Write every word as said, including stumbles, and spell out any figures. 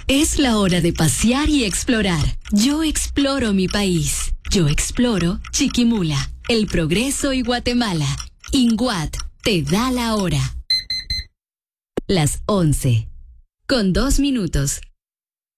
Es la hora de pasear y explorar. Yo exploro mi país. Yo exploro Chiquimula, El Progreso y Guatemala. INGUAT te da la hora. Las once. Con dos minutos.